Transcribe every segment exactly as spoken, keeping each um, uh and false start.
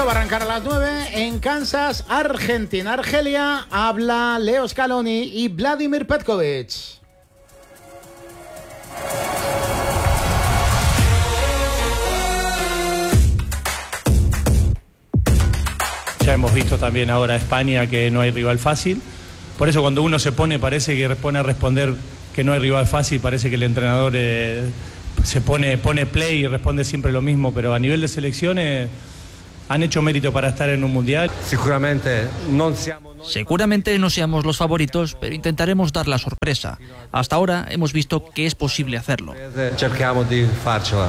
Esto va a arrancar a las nueve en Kansas, Argentina, Argelia. Habla Leo Scaloni y Vladimir Petkovic. Ya hemos visto también ahora España que no hay rival fácil. Por eso cuando uno se pone, parece que pone a responder que no hay rival fácil, parece que el entrenador eh, se pone, pone play y responde siempre lo mismo, pero a nivel de selecciones han hecho mérito para estar en un mundial. Seguramente no seamos, Seguramente no seamos los favoritos, pero intentaremos dar la sorpresa. Hasta ahora hemos visto que es posible hacerlo. cerchiamo di farcela.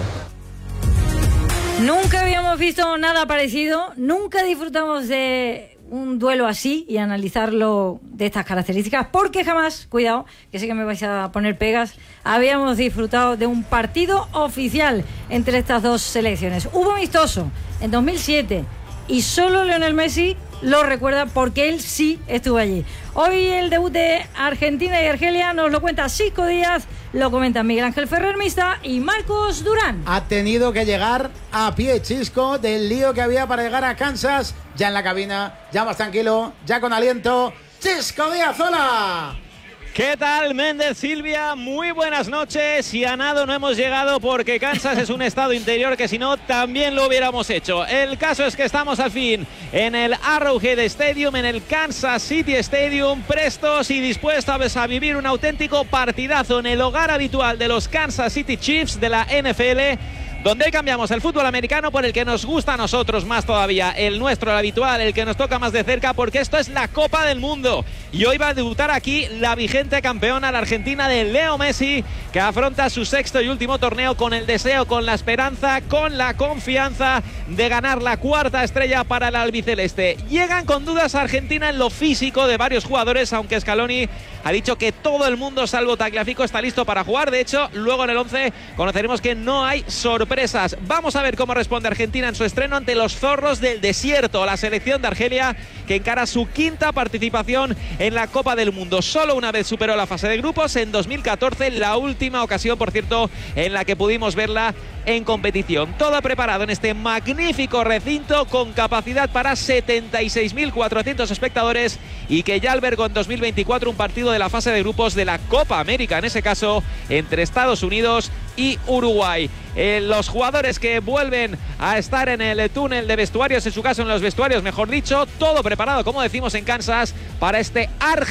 Nunca habíamos visto nada parecido, nunca disfrutamos de un duelo así y analizarlo de estas características, porque jamás, cuidado, que sé que me vais a poner pegas, habíamos disfrutado de un partido oficial entre estas dos selecciones. Hubo amistoso en dos mil siete y solo Lionel Messi lo recuerda porque él sí estuvo allí. Hoy el debut de Argentina y Argelia nos lo cuenta Cisco Díaz, lo comenta Miguel Ángel Ferrer Mista y Marcos Durán. Ha tenido que llegar a pie Chisco del lío que había para llegar a Kansas. Ya en la cabina, ya más tranquilo, ya con aliento. Cisco Díaz, hola. ¿Qué tal, Méndez, Silvia? Muy buenas noches. Y a nado no hemos llegado porque Kansas es un estado interior que si no también lo hubiéramos hecho. El caso es que estamos al fin en el Arrowhead Stadium, en el Kansas City Stadium, prestos y dispuestos a vivir un auténtico partidazo en el hogar habitual de los Kansas City Chiefs de la N F L, donde hoy cambiamos el fútbol americano por el que nos gusta a nosotros más todavía, el nuestro, el habitual, el que nos toca más de cerca, porque esto es la Copa del Mundo. Y hoy va a debutar aquí la vigente campeona, la Argentina de Leo Messi, que afronta su sexto y último torneo con el deseo, con la esperanza, con la confianza de ganar la cuarta estrella para el albiceleste. Llegan con dudas a Argentina en lo físico de varios jugadores, aunque Scaloni ha dicho que todo el mundo, salvo Tagliafico, está listo para jugar. De hecho, luego en el once conoceremos que no hay sorpresas. Vamos a ver cómo responde Argentina en su estreno ante los zorros del desierto, la selección de Argelia, que encara su quinta participación en la Copa del Mundo. Solo una vez superó la fase de grupos, en dos mil catorce, la última ocasión, por cierto, en la que pudimos verla en competición. Todo preparado en este magnífico recinto con capacidad para setenta y seis mil cuatrocientos espectadores y que ya albergó en dos mil veinticuatro un partido de la fase de grupos de la Copa América, en ese caso entre Estados Unidos y Uruguay. Eh, los jugadores que vuelven a estar en el túnel de vestuarios, en su caso en los vestuarios, mejor dicho, todo preparado, como decimos, en Kansas para este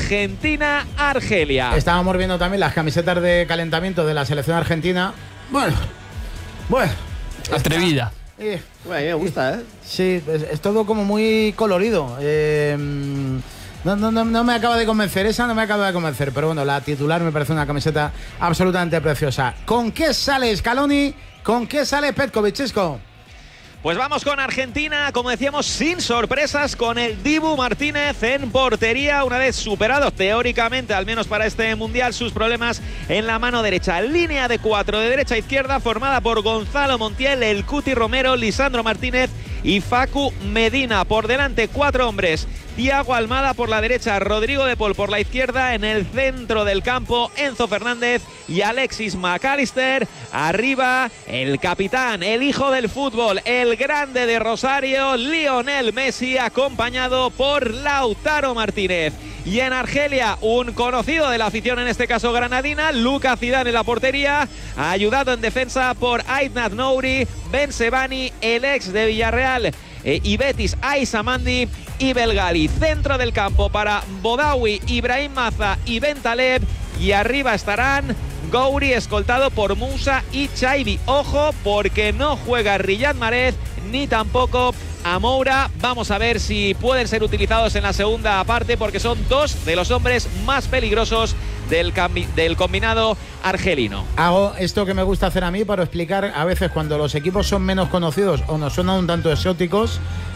Argentina-Argelia. Estábamos viendo también las camisetas de calentamiento de la selección argentina. Bueno, bueno. Atrevida. Eh, Bueno, me gusta, ¿eh? Sí, es, es todo como muy colorido. Eh, no, no, no, no me acaba de convencer, esa no me acaba de convencer. Pero bueno, la titular me parece una camiseta absolutamente preciosa. ¿Con qué sale Scaloni? ¿Con qué sale Petkovic, Chisco? Pues vamos con Argentina, como decíamos, sin sorpresas, con el Dibu Martínez en portería, una vez superado teóricamente, al menos para este Mundial, sus problemas en la mano derecha. Línea de cuatro de derecha a izquierda formada por Gonzalo Montiel, el Cuti Romero, Lisandro Martínez y Facu Medina. Por delante, cuatro hombres: Thiago Almada por la derecha, Rodrigo de Paul por la izquierda, en el centro del campo Enzo Fernández y Alexis McAllister. Arriba, el capitán, el hijo del fútbol, el grande de Rosario, Lionel Messi, acompañado por Lautaro Martínez. Y en Argelia, un conocido de la afición, en este caso granadina, Luka Zidane en la portería, ayudado en defensa por Aitnat Nouri, Ben Sebani, el ex de Villarreal eh, y Betis, Aissa Mandi y Belgali. Centro del campo para Bodawi, Ibrahim Maza y Ben Taleb, y arriba estarán Gouri, escoltado por Moussa y Chaibi. Ojo, porque no juega Riyad Mahrez ni tampoco Amoura. Vamos a ver si pueden ser utilizados en la segunda parte, porque son dos de los hombres más peligrosos del, del combinado argelino. Hago esto que me gusta hacer a mí para explicar a veces cuando los equipos son menos conocidos o nos suenan un tanto exóticos.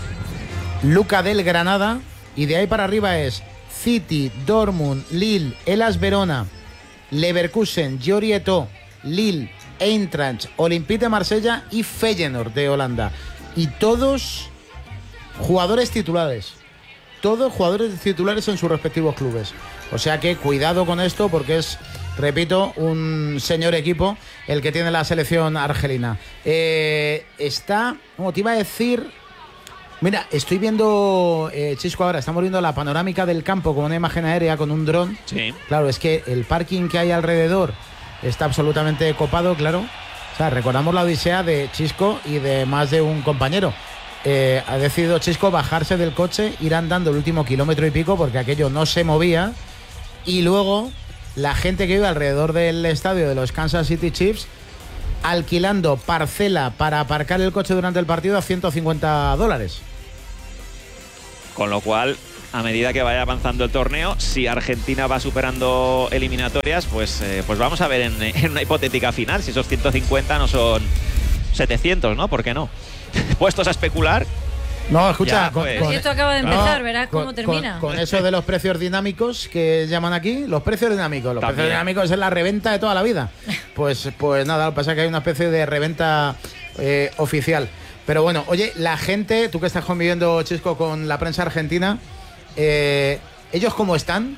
Luca del Granada, y de ahí para arriba es City, Dortmund, Lille, Hellas Verona, Leverkusen, Giorieto, Lille, Eintracht, Olympique de Marsella y Feyenoord de Holanda. Y todos jugadores titulares. Todos jugadores titulares en sus respectivos clubes. O sea que cuidado con esto, porque es, repito, un señor equipo el que tiene la selección argelina. Eh, está, como te iba a decir, Mira, estoy viendo, eh, Chisco, ahora estamos viendo la panorámica del campo con una imagen aérea, con un dron. Sí. Claro, es que el parking que hay alrededor está absolutamente copado, claro. O sea, recordamos la odisea de Chisco y de más de un compañero. Eh, ha decidido Chisco bajarse del coche, ir andando el último kilómetro y pico porque aquello no se movía. Y luego la gente que vive alrededor del estadio de los Kansas City Chiefs alquilando parcela para aparcar el coche durante el partido a ciento cincuenta dólares. Con lo cual, a medida que vaya avanzando el torneo, si Argentina va superando eliminatorias, pues, eh, pues vamos a ver en, en una hipotética final si esos ciento cincuenta no son setecientos, ¿no? ¿Por qué no? Puestos a especular. No, escucha, Ya, con, pues. con- Si esto acaba de empezar, no, verás con- cómo termina. Con, con eso de los precios dinámicos que llaman aquí, los precios dinámicos. Los También. precios dinámicos es la reventa de toda la vida. Pues, pues nada, lo que pasa es que hay una especie de reventa eh, oficial. Pero bueno, oye, la gente, tú que estás conviviendo, Chisco, con la prensa argentina, eh, ¿ellos cómo están?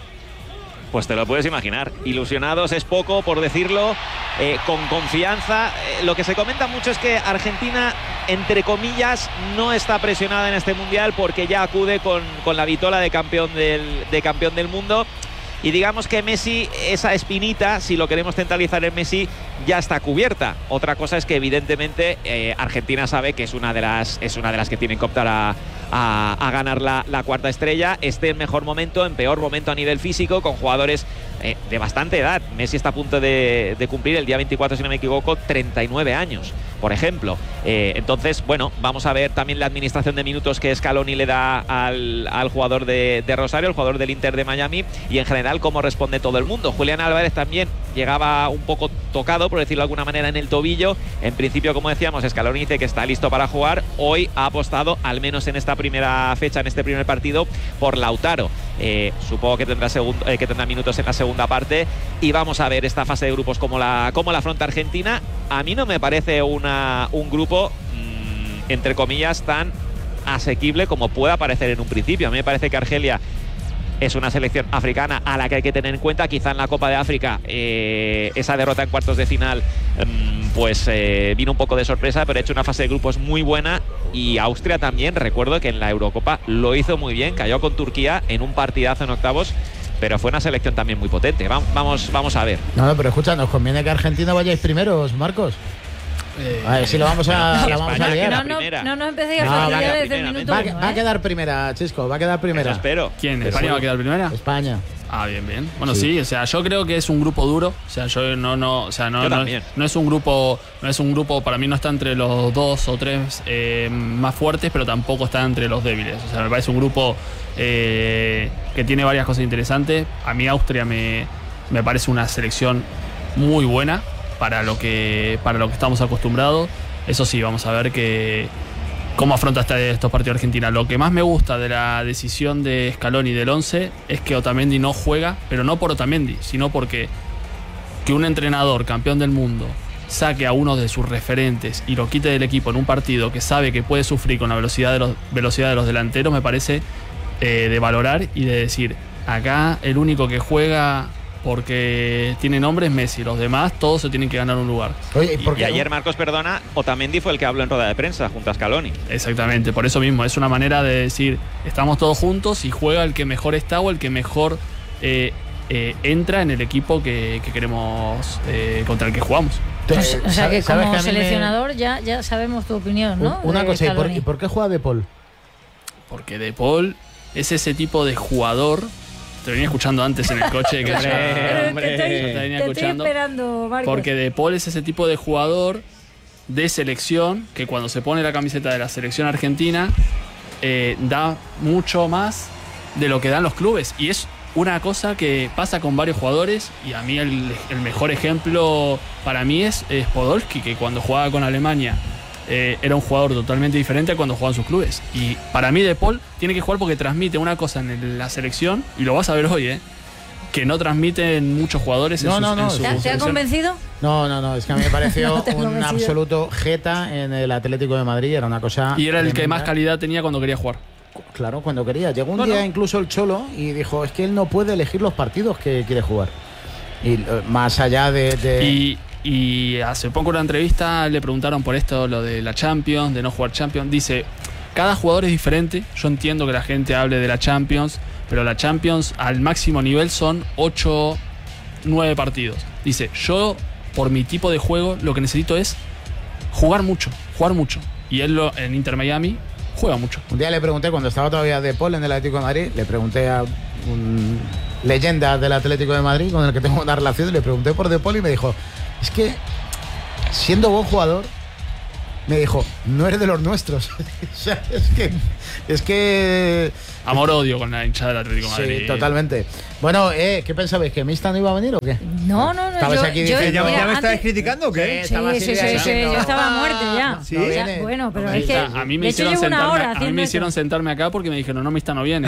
Pues te lo puedes imaginar. Ilusionados es poco, por decirlo, eh, con confianza. Eh, lo que se comenta mucho es que Argentina, entre comillas, no está presionada en este Mundial porque ya acude con, con la vitola de campeón del, de campeón del mundo. Y digamos que Messi, esa espinita, si lo queremos centralizar en Messi, ya está cubierta. Otra cosa es que evidentemente eh, Argentina sabe que es una de las, es una de las que tienen que optar a, a, a ganar la, la cuarta estrella. Esté en mejor momento, en peor momento a nivel físico, con jugadores eh, de bastante edad. Messi está a punto de, de cumplir el día veinticuatro, si no me equivoco, treinta y nueve años, por ejemplo. Eh, entonces, bueno, vamos a ver también la administración de minutos que Scaloni le da al, al jugador de, de Rosario, el jugador del Inter de Miami, y en general cómo responde todo el mundo. Julián Álvarez también llegaba un poco tocado, por decirlo de alguna manera, en el tobillo. En principio, como decíamos, Scaloni dice que está listo para jugar. Hoy ha apostado, al menos en esta primera fecha, en este primer partido, por Lautaro. Eh, supongo que tendrá, segundo, eh, que tendrá minutos en la segunda parte, y vamos a ver esta fase de grupos como la, como la afronta Argentina. A mí no me parece una, un grupo, mmm, entre comillas, tan asequible como pueda parecer en un principio. A mí me parece que Argelia es una selección africana a la que hay que tener en cuenta. Quizá en la Copa de África eh, esa derrota en cuartos de final um, pues eh, vino un poco de sorpresa, pero ha hecho una fase de grupos muy buena. Y Austria también, recuerdo que en la Eurocopa lo hizo muy bien, cayó con Turquía en un partidazo en octavos, pero fue una selección también muy potente. Va, vamos, vamos a ver. No, no, pero escucha, nos conviene que Argentina vayáis primeros, Marcos. Eh, A ver si lo vamos a, si la vamos a España liar. queda No, no, primera. no nos empecéis a No, fastidiar va, desde el primera, minuto Va, a- uno, va a ¿eh? quedar primera, Chisco, va a quedar Eso primera. espero. ¿Quién? Pero ¿España va a bueno. quedar primera? España. Ah, bien, bien. Bueno, Sí. sí. o sea, yo creo que es un grupo duro. O sea, yo no, no, o sea, no, Yo no, también. no es un grupo, no es un grupo, para mí no está entre los dos o tres eh, más fuertes, pero tampoco está entre los débiles. O sea, me parece un grupo eh, que tiene varias cosas interesantes. A mí Austria me, me parece una selección muy buena para lo que, para lo que estamos acostumbrados. Eso sí, vamos a ver que cómo afronta este- estos partidos Argentina. Lo que más me gusta de la decisión de Scaloni del once es que Otamendi no juega, pero no por Otamendi, sino porque que un entrenador campeón del mundo saque a uno de sus referentes y lo quite del equipo en un partido que sabe que puede sufrir con la velocidad de los, velocidad de los delanteros, me parece eh, de valorar y de decir, acá el único que juega porque tiene nombre es Messi, los demás todos se tienen que ganar un lugar. Oye, ¿y Y, por qué y no? ayer, Marcos, perdona, Otamendi fue el que habló en rueda de prensa junto a Scaloni. Exactamente, por eso mismo, es una manera de decir, estamos todos juntos y juega el que mejor está o el que mejor eh, eh, entra en el equipo que, que queremos, eh, contra el que jugamos. Te- O sea, o sea que ¿sabes como que a mí me- seleccionador ya, ya sabemos tu opinión, ¿no? Una de cosa, ¿y por, Scaloni. y por qué juega De Paul? Porque De Paul es ese tipo de jugador, te venía escuchando antes en el coche que Pero ya- te hombre. estoy, Te venía te estoy escuchando. esperando, Marcos. Porque De Paul es ese tipo de jugador de selección que cuando se pone la camiseta de la selección argentina eh, da mucho más de lo que dan los clubes. Y es una cosa que pasa con varios jugadores. Y a mí el, el mejor ejemplo para mí es, es Podolski, que cuando jugaba con Alemania eh, era un jugador totalmente diferente a cuando jugaba en sus clubes. Y para mí De Paul tiene que jugar porque transmite una cosa en el- la selección, y lo vas a ver hoy, ¿eh? que no transmiten muchos jugadores en No, sus, no, no, en sus ¿Te, ha- te ha selecciones. convencido? No, no, no, es que a mí me pareció No te he un convencido. absoluto jeta en el Atlético de Madrid, era una cosa... Y era el que tremenda. más calidad tenía cuando quería jugar. Claro, cuando quería. Llegó un Bueno. día incluso el Cholo y dijo, es que él no puede elegir los partidos que quiere jugar. Y eh, más allá de... de- Y, y hace poco en una entrevista le preguntaron por esto, lo de la Champions, de no jugar Champions. Dice, cada jugador es diferente. Yo entiendo que la gente hable de la Champions, pero la Champions al máximo nivel son ocho, nueve partidos. Dice, yo por mi tipo de juego lo que necesito es jugar mucho, jugar mucho. Y él lo, en Inter Miami juega mucho. Un día le pregunté, cuando estaba todavía De Paul en el Atlético de Madrid, le pregunté a un leyenda del Atlético de Madrid con el que tengo una relación, y le pregunté por De Paul y me dijo, es que siendo buen jugador, me dijo, no eres de los nuestros. O sea, es que es que amor-odio con la hinchada del Atlético de Madrid. Sí, totalmente. Bueno, eh, ¿qué pensabais? ¿Que Mista no iba a venir o qué? No, no, no. ¿Estabais Yo, aquí yo, diciendo, mira, ¿Ya me estabais antes- criticando o qué? Sí, sí, sí, sí, sí, yo estaba muerta ya. ¿Sí? Ya, No viene. bueno, pero No es que A mí me de hecho hicieron llevo una sentarme, hora a mí haciendo me esto. hicieron sentarme acá porque me dijeron, no, Mista no viene.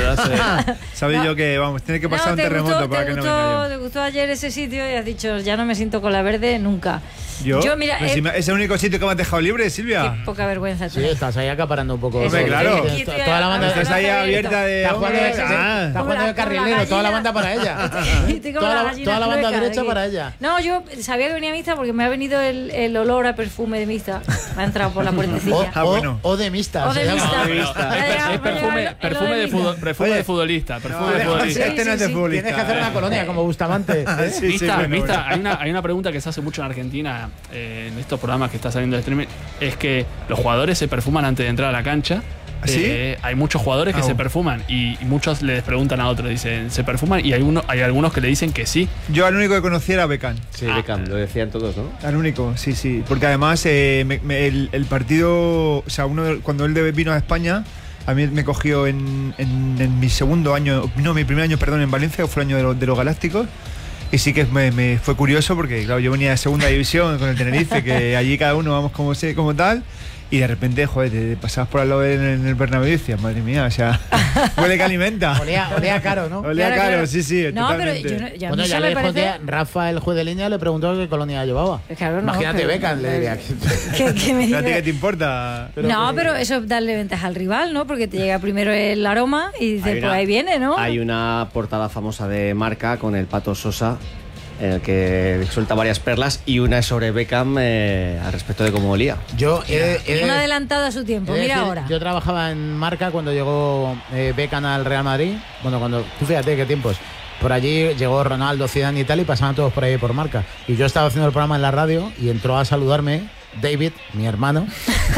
Hace- Sabéis No. yo que, vamos, tiene que pasar No, un te terremoto gustó, para te que no gustó, venga yo. te gustó ayer ese sitio y has dicho, ya no me siento con la verde nunca. ¿Yo? Yo, mira, Pero eh, si me- es el único sitio que me has dejado libre, Silvia. Qué poca vergüenza Sí, tienes. estás ahí acaparando un poco. Eso, Hombre, claro. aquí estoy Toda la banda- Estás ahí abierta de... Está jugando de, hombre, sí, ah. está Como jugando la- de carrilero, como la toda la gallina. banda para ella. Estoy como Toda la la, gallina toda la banda flueca derecha aquí. para ella. No, yo sabía que venía Mista porque me ha venido el, el olor a perfume de Mista. Me ha entrado por la O, puertecilla. Ah, o- bueno. o de Mista. O se de llama. Mista. No, de Ya ha llegado- Es me ha perfume, llegado el- el perfume, de, olor fútbol, perfume Oye. de futbolista. Perfume No, de este futbolista. este no es sí, de sí. futbolista. Tienes que hacer una colonia como Bustamante. Sí, sí, Mista, bueno, Mista, bueno. hay, una, hay una pregunta que se hace mucho en Argentina, eh, en estos programas que está saliendo de streaming, es que los jugadores se perfuman antes de entrar a la cancha. ¿Sí? Eh, hay muchos jugadores que Ah, se bueno. perfuman y, y muchos les preguntan a otros, dicen, ¿se perfuman? Y hay, uno, hay algunos que le dicen que sí. Yo al único que conocía era Beckham. Sí, Beckham, lo decían todos, ¿no? Al único, sí, sí. Porque además eh, me- me- el, el partido, o sea, uno de- cuando él de- vino a España, a mí me cogió en, en- en mi segundo año, no, mi primer año, perdón, en Valencia, que fue el año de, los- de los Galácticos. Y sí que me, me fue curioso porque, claro, yo venía de segunda división con el Tenerife, que allí cada uno vamos como, sé, como tal. Y de repente, joder, te pasabas por al lado en, en el Bernabéu y decías, madre mía, o sea, huele que alimenta. Olía, olía caro, ¿no? Olía Claro, caro, claro. sí, sí, No, pero totalmente. yo, no- yo a Bueno, mí ya eso le me dijo que parece... Rafa, el juez de línea, le preguntó qué colonia llevaba. Claro, no, Imagínate pero- Beckham, le diría. que, que me ¿A ti diga- qué te importa? no, pero eso es darle ventaja al rival, ¿no? Porque te llega primero el aroma y dices, Hay pues una- ahí viene, ¿no? Hay una portada famosa de Marca con el Pato Sosa, en el que suelta varias perlas, y una es sobre Beckham eh, al respecto de cómo olía. Yo he, he de- Un adelantado a su tiempo, he de mira decir, ahora. Yo trabajaba en Marca cuando llegó eh, Beckham al Real Madrid. Bueno, cuando. Tú fíjate qué tiempos. Por allí llegó Ronaldo, Zidane y tal, y pasaban todos por ahí por Marca. Y yo estaba haciendo el programa en la radio y entró a saludarme David, mi hermano.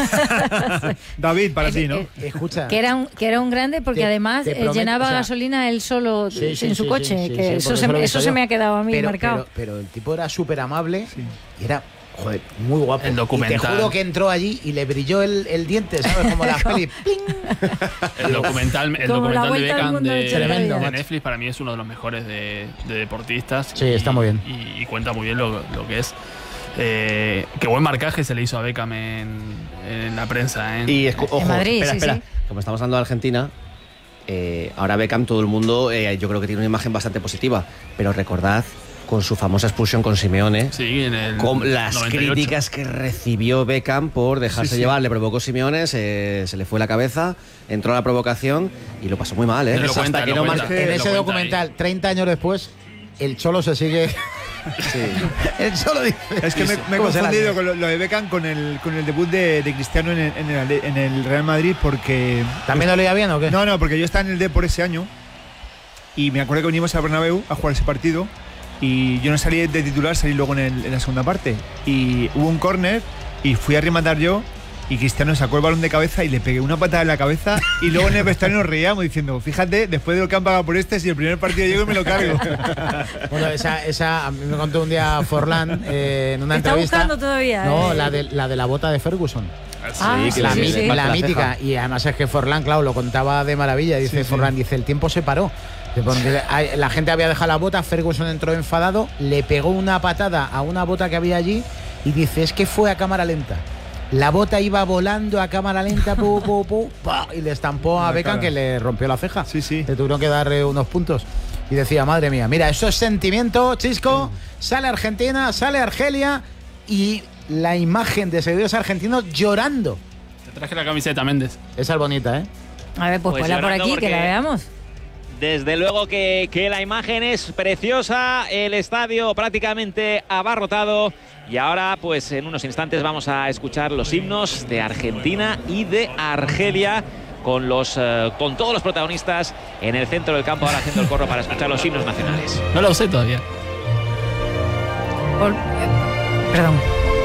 David, para Eh, ti, ¿no? eh, Escucha. Que era un, que era un grande porque Te- además te eh, prometo, llenaba o sea, gasolina él solo Sí, sí, en su sí, coche. sí, sí, que sí, eso porque se, lo he me- visto eso se yo. me ha quedado a mí pero, marcado. Pero, pero el tipo era súper amable y era, joder, muy guapo. El documental. Y te juro que entró allí y le brilló el, el diente, ¿sabes? Como la peli. ¡Ping! El documental, el Como la documental de vuelta al Beckham mundo de, de Tremendo, de macho. Netflix para mí es uno de los mejores de, de deportistas. Sí, está muy bien. Y, y cuenta muy bien lo, lo que es. Eh, qué buen marcaje se le hizo a Beckham en, en la prensa. ¿eh? Y escu- ojo, Madrid, espera, sí, espera. sí. Como estamos hablando de Argentina, eh, ahora Beckham, todo el mundo, eh, yo creo que tiene una imagen bastante positiva. Pero recordad, con su famosa expulsión con Simeone, Sí, en el con las noventa y ocho. críticas que recibió Beckham por dejarse Sí, sí. llevar, le provocó Simeone, se, se le fue la cabeza, entró a la provocación y lo pasó muy mal, ¿eh? Él lo Hasta cuenta, que lo no cuenta. marque- En Lo ese cuenta documental, treinta años después, el Cholo se sigue. Sí. El Cholo dice. Es que me, me he ¿Cómo será? confundido con lo, lo de Beckham con el, con el debut de, de Cristiano en el, en, el, en el Real Madrid porque... ¿También lo leía bien o qué? No, no, porque yo estaba en el D por ese año y me acuerdo que vinimos al Bernabéu a jugar ese partido y yo no salí de titular, salí luego en, el- en la segunda parte y hubo un córner y fui a rematar yo y Cristiano sacó el balón de cabeza y le pegué una patada en la cabeza y luego en el vestuario nos reíamos diciendo, fíjate, después de lo que han pagado por este, si el primer partido llego me lo cargo. Bueno, esa, esa a mí me contó un día Forlán eh, en una Te está entrevista. buscando todavía, No, eh. la de, la de la bota de Ferguson. Ah, Sí, sí, que la sí, mi- sí. la La mítica. ceja. Y además es que Forlán, claro, lo contaba de maravilla. Dice Forlán, dice, el tiempo se paró. Dice, porque hay- la gente había dejado la bota, Ferguson entró enfadado, le pegó una patada a una bota que había allí y dice, es que fue a cámara lenta. La bota iba volando a cámara lenta, pu, pu, pu, pa, y le estampó a La Beckham cara. que le rompió la ceja. Sí, sí. Le tuvieron que dar eh, unos puntos. Y decía, madre mía, mira, eso es sentimiento, Chisco. Sale Argentina, sale Argelia y la imagen de seguidores argentinos llorando. Te traje la camiseta, Méndez. Esa es bonita, ¿eh? A ver, pues, Pues ponla por llorando aquí, que la porque- veamos. Desde luego que, que la imagen es preciosa, el estadio prácticamente abarrotado Y ahora, pues en unos instantes vamos a escuchar los himnos de Argentina y de Argelia, con, los, uh, con todos los protagonistas en el centro del campo, ahora haciendo el corro para escuchar los himnos nacionales. No lo sé todavía. Por- Perdón.